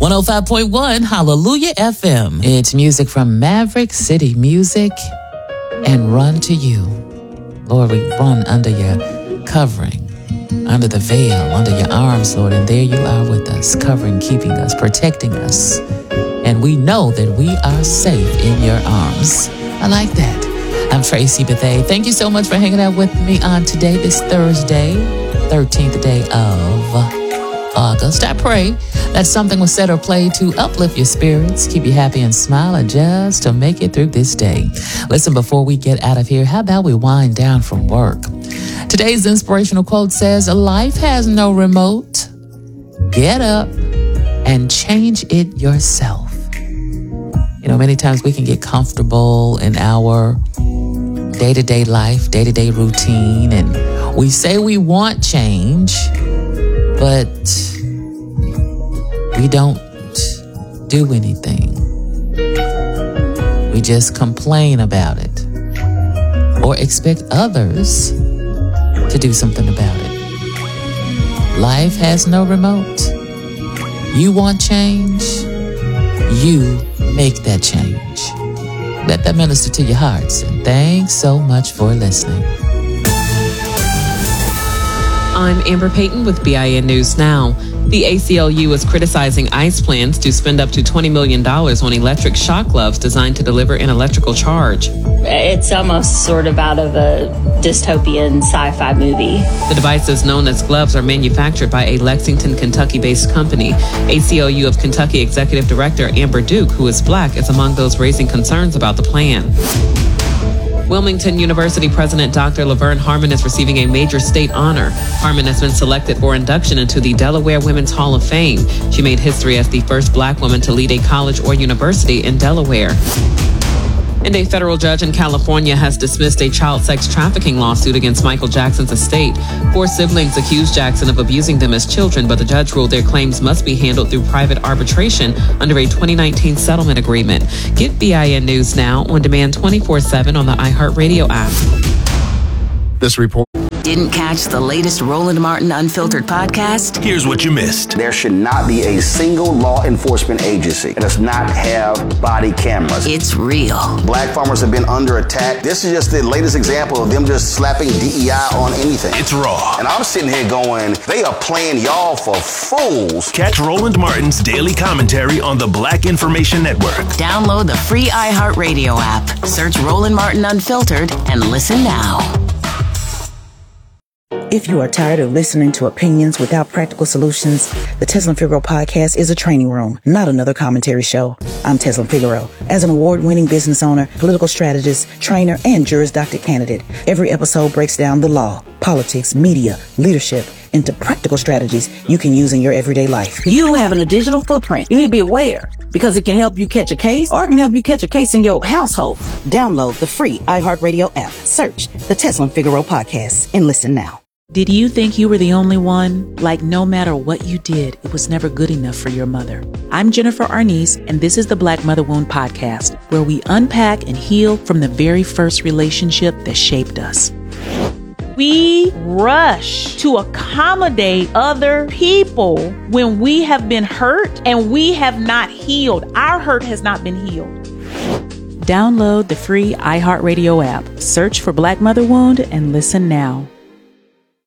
105.1 Hallelujah FM. It's music from Maverick City Music and Run to You. Lord, we run under your covering, under the veil, under your arms, Lord. And there you are with us, covering, keeping us, protecting us. And we know that we are safe in your arms. I like that. I'm Tracy Bethea. Thank you so much for hanging out with me on today, this Thursday, 13th day of August. I pray that something was said or played to uplift your spirits, keep you happy and smiling just to make it through this day. Listen, before we get out of here, how about we wind down from work? Today's inspirational quote says, "Life has no remote. Get up and change it yourself." You know, many times we can get comfortable in our day-to-day life, day-to-day routine, and we say we want change, but we don't do anything. We just complain about it or expect others to do something about it. Life has no remote. You want change? You make that change. Let that minister to your hearts. And thanks so much for listening. I'm Amber Payton with BIN News Now. The ACLU is criticizing ICE plans to spend up to $20 million on electric shock gloves designed to deliver an electrical charge. It's almost sort of out of a dystopian sci-fi movie. The devices known as gloves are manufactured by a Lexington, Kentucky-based company. ACLU of Kentucky Executive Director Amber Duke, who is Black, is among those raising concerns about the plan. Wilmington University President Dr. Laverne Harmon is receiving a major state honor. Harmon has been selected for induction into the Delaware Women's Hall of Fame. She made history as the first Black woman to lead a college or university in Delaware. And a federal judge in California has dismissed a child sex trafficking lawsuit against Michael Jackson's estate. 4 siblings accused Jackson of abusing them as children, but the judge ruled their claims must be handled through private arbitration under a 2019 settlement agreement. Get BIN News Now on demand 24/7 on the iHeartRadio app. This report. Didn't catch the latest Roland Martin Unfiltered podcast? Here's what you missed. There should not be a single law enforcement agency that does not have body cameras. It's real. Black farmers have been under attack. This is just the latest example of them just slapping DEI on anything. It's raw. And I'm sitting here going, they are playing y'all for fools. Catch Roland Martin's daily commentary on the Black Information Network. Download the free iHeartRadio app. Search Roland Martin Unfiltered and listen now. If you are tired of listening to opinions without practical solutions, the Teslin Figaro podcast is a training room, not another commentary show. I'm Teslin Figaro. As an award-winning business owner, political strategist, trainer, and Juris Doctor candidate, every episode breaks down the law, politics, media, leadership into practical strategies you can use in your everyday life. You having a digital footprint. You need to be aware because it can help you catch a case or it can help you catch a case in your household. Download the free iHeartRadio app. Search the Teslin Figaro podcast and listen now. Did you think you were the only one? Like no matter what you did, it was never good enough for your mother. I'm Jennifer Arnice, and this is the Black Mother Wound Podcast, where we unpack and heal from the very first relationship that shaped us. We rush to accommodate other people when we have been hurt and we have not healed. Our hurt has not been healed. Download the free iHeartRadio app. Search for Black Mother Wound and listen now.